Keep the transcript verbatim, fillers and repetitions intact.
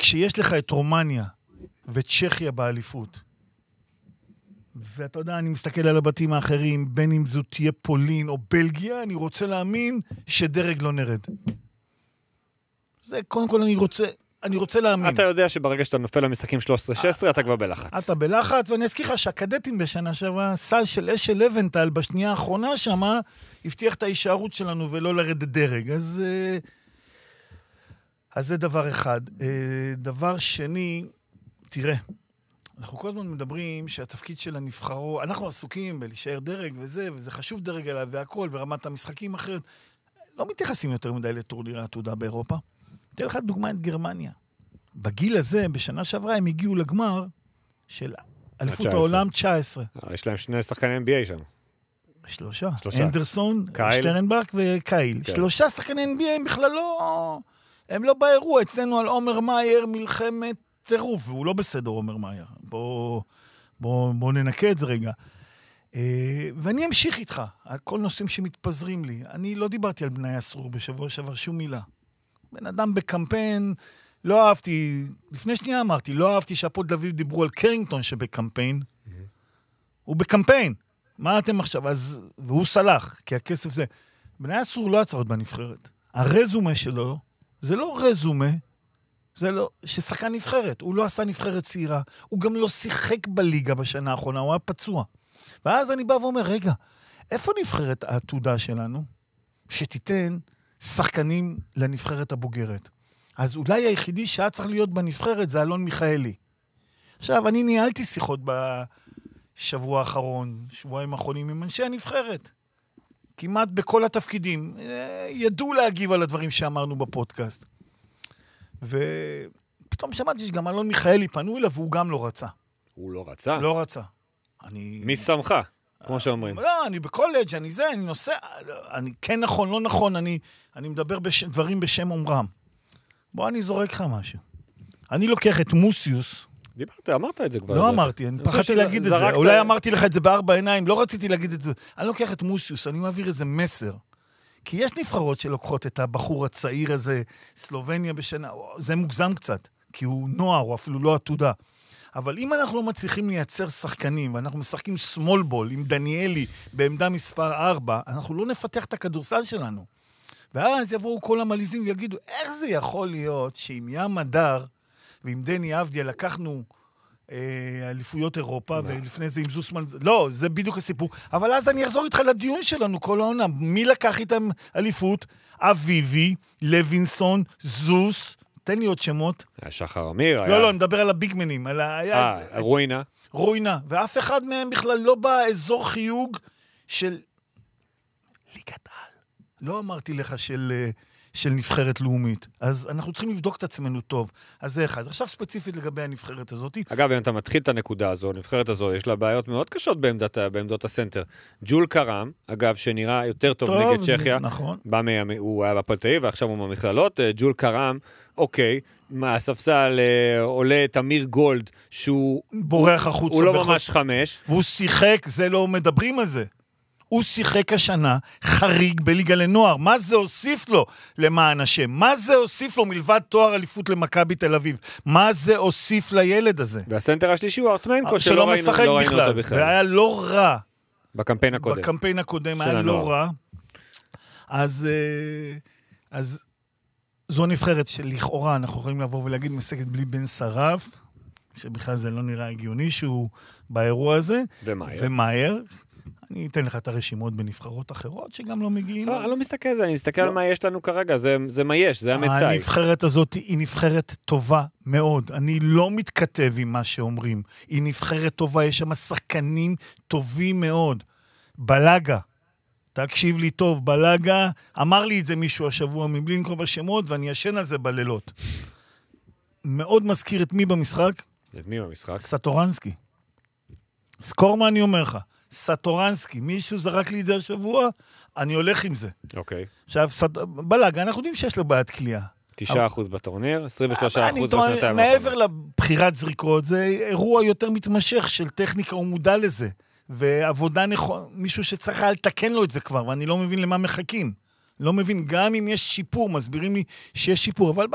כשיש לך את רומניה וצ'כיה באליפות, ואתה יודע, אני מסתכל על הבתים האחרים, בין אם זו תהיה פולין או בלגיה, אני רוצה להאמין שדרג לא נרד. זה קודם כל אני רוצה, אני רוצה להאמין. אתה יודע שברגע שאתה נופל למשחקים שלוש עשרה שש עשרה, אתה כבר בלחץ. אתה בלחץ, ואני אזכיר לך שהקדטים בשנה שעברה, סל של אשל לבנטל בשנייה האחרונה שמה, הבטיח את ההישארות שלנו ולא לרדת דרג. אז, אז זה דבר אחד. דבר שני, תראה, אנחנו כל הזמן מדברים שהתפקיד של הנבחרו, אנחנו עסוקים בלהישאר דרג וזה, וזה חשוב דרג עליו והכל, ורמת המשחקים אחרת. לא מתייחסים יותר מדי לטורניר העתודה באירופה. תהיה לך דוגמה את גרמניה. בגיל הזה, בשנה שעברה, הם הגיעו לגמר של אליפות העולם תשע עשרה. יש להם שני שחקני אן בי איי שם. שלושה. אנדרסון, שטרנברג וקייל. שלושה שחקני אן בי איי הם בכלל לא... הם לא באירוע. אצלנו על עומר מאייר מלחמת צירוף, והוא לא בסדר עומר מאייר. בוא, בוא, בוא ננקה את זה רגע. ואני אמשיך איתך על כל נושאים שמתפזרים לי. אני לא דיברתי על בני אסרור בשבוע שעבר שום מילה. בן אדם בקמפיין, לא אהבתי, לפני שנייה אמרתי, לא אהבתי שהפועל תל אביב דיברו על קרינגטון שבקמפיין. Mm-hmm. הוא בקמפיין. מה אתם עכשיו? אז, והוא סלח, כי הכסף זה... בני אסרור לא עצרות בנבחרת. הרזומה שלו, זה לא רזומה, זה לא, ששחקן נבחרת. הוא לא עשה נבחרת צעירה. הוא גם לא שיחק בליגה בשנה האחרונה, הוא היה פצוע. ואז אני בא ואומר, רגע, איפה נבחרת העתודה שלנו? שתיתן שחקנים לנבחרת הבוגרת. אז אולי היחידי שהיה צריך להיות בנבחרת זה אלון מיכאלי. עכשיו, אני ניהלתי שיחות בשבוע האחרון, שבועיים האחרונים עם אנשי הנבחרת. כמעט בכל התפקידים. ידעו להגיב על הדברים שאמרנו בפודקאסט. ופתאום שמעתי שגם אלון מיכאלי פנו אליו והוא גם לא רצה. הוא לא רצה? לא רצה. אני... מי שמך? כמו שאומרים. לא, אני בקולג', אני זה, אני נוסע, אני כן נכון, לא נכון, אני, אני מדבר בש, דברים בשם אומרם. בוא, אני זורק לך משהו. אני לוקח את מוסיוס. דיברת, אמרת את זה כבר. לא אמרתי, אני פחדתי להגיד את זה. אולי אמרתי לך את זה בארבע עיניים, לא רציתי להגיד את זה. אני לוקח את מוסיוס, אני מעביר איזה מסר. כי יש נבחרות שלוקחות את הבחור הצעיר הזה, סלובניה בשנה, זה מוגזם קצת, כי הוא נוער, הוא אפילו לא עתודה. אבל אם אנחנו לא מצליחים לייצר שחקנים, ואנחנו משחקים סמול בול עם דניאלי בעמדה מספר ארבע, אנחנו לא נפתח את הכדורסל שלנו. ואז יבואו כל המליזים ויגידו, איך זה יכול להיות שעם ים הדר ועם דני אבדיה לקחנו אה, אליפויות אירופה, ולפני זה עם זוסמן, לא, זה בדיוק הסיפור. אבל אז אני אחזור איתך לדיון שלנו כל העונה. מי לקח איתם אליפות? אביבי, לוינסון, זוס, תן לי עוד שמות. היה שחר אמיר. לא, היה... לא, אני מדבר על הביגמנים. על ה... אה, היה... רוינה. רוינה, ואף אחד מהם בכלל לא באזור חיוג של ליגת על. לא אמרתי לך של, של נבחרת לאומית. אז אנחנו צריכים לבדוק את עצמנו טוב. אז זה אחד. עכשיו ספציפית לגבי הנבחרת הזאת. אגב, אם אתה מתחיל את הנקודה הזו, הנבחרת הזו, יש לה בעיות מאוד קשות בעמדת, בעמדות הסנטר. ג'ול קרם, אגב, שנראה יותר טוב, טוב נגד צ'כיה. נכון. בא מה, הוא היה בפועל תל אביב, ועכשיו הוא במכללות. ג'ול קרם, אוקיי, מהספסל אה, עולה את אמיר גולד, שהוא... בורח החוצה. הוא לא ממש חמש. והוא שיחק, זה לא מדברים על זה. הוא שיחק השנה חריג בליגה לנוער. מה זה הוסיף לו למען השם? מה זה הוסיף לו מלבד תואר אליפות למכבי תל אביב? מה זה הוסיף לילד הזה? והסנטר השלישי הוא ארטמנקו, שלא ראינו, לא ראינו בכלל, אותו בכלל. והיה לא רע. בקמפיין הקודם. בקמפיין הקודם היה לא רע. אז... אז זו נבחרת שלכאורה אנחנו יכולים לבוא ולהגיד משחקת בלי בן שרף, שבכלל זה לא נראה הגיוני שהוא באירוע הזה. ומאייר. ומאייר. אני אתן לך את הרשימות בנבחרות אחרות שגם לא מגיעים. לא, אני לא מסתכל על זה, אני מסתכל על מה יש לנו כרגע, זה מה יש, זה המצאי. הנבחרת הזאת היא נבחרת טובה מאוד. אני לא מתכתב עם מה שאומרים. היא נבחרת טובה, יש שם שחקנים טובים מאוד. בלגה. תקשיב לי טוב, בלגה, אמר לי את זה מישהו השבוע מבלי לנקוב בשמות, ואני ישן על זה בלילות. מאוד מזכיר את מי במשחק? את מי במשחק? סטורנסקי. סקור מה אני אומר לך. סטורנסקי, מישהו זרק לי את זה השבוע, אני הולך עם זה. אוקיי. עכשיו, סט... בלגה, אנחנו יודעים שיש לו בעיית קליעה. תשעה אחוז בטורניר, עשרים ושלושה אחוז בשנתיים. מעבר לבחירת זריקות, זה אירוע יותר מתמשך של טכניקה, הוא מודע לזה. ועבודה נכון, מישהו שצריך לתקן לו את זה כבר, ואני לא מבין למה מחכים. לא מבין, גם אם יש שיפור, מסבירים לי שיש שיפור, אבל